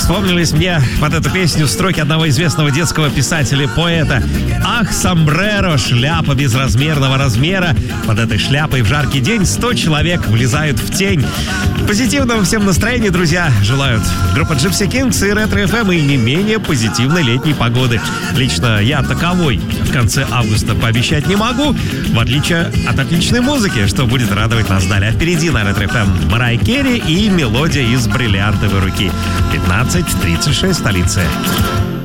Вспомнились мне под эту песню строки одного известного детского писателя и поэта. «Ах, сомбреро, шляпа безразмерного размера. Под этой шляпой в жаркий день 100 человек влезают в тень». Позитивного всем настроения, друзья, желают группа Gypsy Kings и Ретро ФМ, и не менее позитивной летней погоды. Лично я таковой в конце августа пообещать не могу, в отличие от отличной музыки, что будет радовать нас далее. Впереди на Ретро ФМ Марайя Керри и мелодия из «Бриллиантовой руки». 15:36 в столице.